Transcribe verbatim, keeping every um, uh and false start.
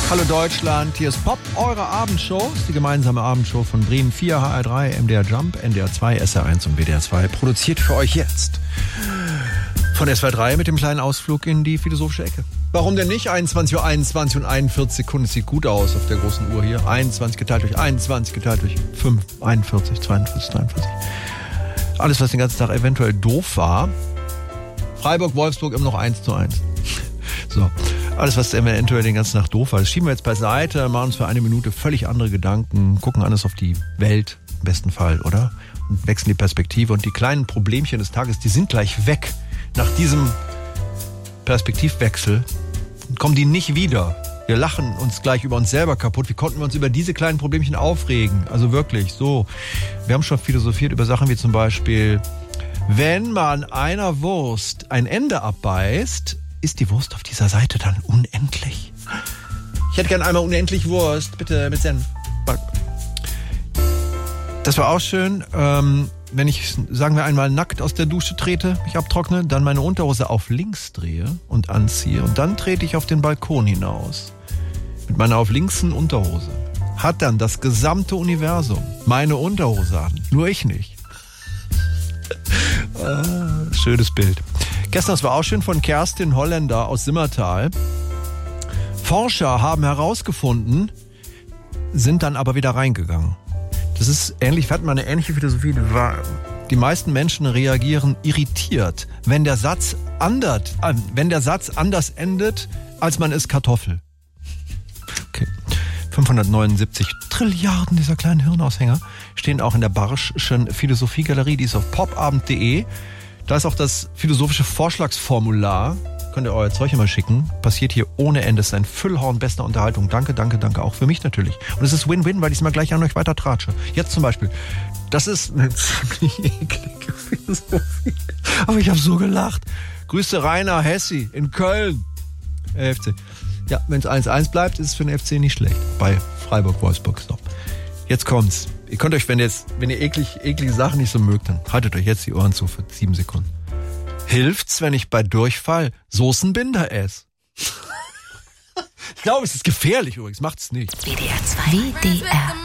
Hallo Deutschland, hier ist Pop, eure Abendshow. Die gemeinsame Abendshow von Bremen vier, H R drei, M D R Jump, N D R zwei, S R eins und W D R zwei. Produziert für euch jetzt von S W R drei mit dem kleinen Ausflug in die philosophische Ecke. Warum denn nicht? einundzwanzig Uhr einundzwanzig und einundvierzig Sekunden. Es sieht gut aus auf der großen Uhr hier. einundzwanzig geteilt durch einundzwanzig geteilt durch fünf, einundvierzig, zweiundvierzig, dreiundvierzig. Alles, was den ganzen Tag eventuell doof war. Freiburg, Wolfsburg immer noch eins zu eins. So. Alles, was eventuell den ganzen Tag doof war, das schieben wir jetzt beiseite, machen uns für eine Minute völlig andere Gedanken, gucken anders auf die Welt, im besten Fall, oder? Und wechseln die Perspektive. Und die kleinen Problemchen des Tages, die sind gleich weg. Nach diesem Perspektivwechsel kommen die nicht wieder. Wir lachen uns gleich über uns selber kaputt. Wie konnten wir uns über diese kleinen Problemchen aufregen? Also wirklich, so. Wir haben schon philosophiert über Sachen wie zum Beispiel, wenn man einer Wurst ein Ende abbeißt, ist die Wurst auf dieser Seite dann unendlich? Ich hätte gern einmal unendlich Wurst, bitte mit Senf. Das war auch schön, ähm, wenn ich, sagen wir einmal, nackt aus der Dusche trete, mich abtrockne, dann meine Unterhose auf links drehe und anziehe und dann trete ich auf den Balkon hinaus. Mit meiner auf linksen Unterhose. Hat dann das gesamte Universum meine Unterhose an, nur ich nicht. ah, schönes Bild. Gestern, das war auch schön, von Kerstin Holländer aus Simmertal. Forscher haben herausgefunden, sind dann aber wieder reingegangen. Das ist ähnlich, wir hatten mal eine ähnliche Philosophie. Die meisten Menschen reagieren irritiert, wenn der Satz anders, wenn der Satz anders endet, als man ist Kartoffel. Okay. fünfhundertneunundsiebzig Trilliarden dieser kleinen Hirnaushänger stehen auch in der Barsch'schen Philosophiegalerie, die ist auf popabend punkt de. Da ist auch das philosophische Vorschlagsformular. Könnt ihr euer Zeug immer schicken. Passiert hier ohne Ende. Es ist ein Füllhorn bester Unterhaltung. Danke, danke, danke. Auch für mich natürlich. Und es ist Win-Win, weil ich es mal gleich an euch weiter tratsche. Jetzt zum Beispiel. Das ist eine ziemlich eklige Philosophie. Aber ich habe so gelacht. Grüße Rainer Hessi in Köln. F C. Ja, wenn es eins eins bleibt, ist es für den F C nicht schlecht. Bei Freiburg-Wolfsburg. So. Jetzt kommt's. Ihr könnt euch, wenn ihr jetzt, wenn ihr eklig, eklige Sachen nicht so mögt, dann haltet euch jetzt die Ohren zu für sieben Sekunden. Hilft's, wenn ich bei Durchfall Soßenbinder esse? Ich glaube, es ist gefährlich übrigens. Macht's nicht. W D R zwei. W D R